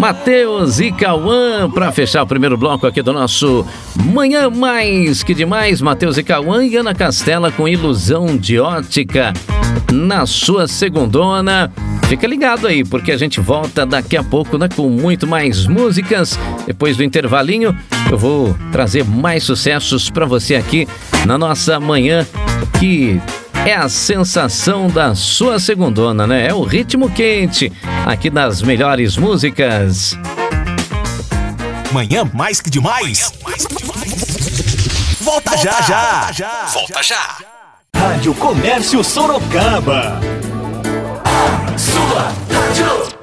Matheus e Cauã, para fechar o primeiro bloco aqui do nosso Manhã Mais Que Demais. Matheus e Cauã e Ana Castela com Ilusão de Ótica na sua segundona. Fica ligado aí, porque a gente volta daqui a pouco, né, com muito mais músicas. Depois do intervalinho, eu vou trazer mais sucessos para você aqui na nossa manhã, que é a sensação da sua segundona, né? É o ritmo quente aqui das melhores músicas. Manhã Mais Que Demais. Volta já. Volta já. Rádio Comércio Sorocaba. Sua rádio.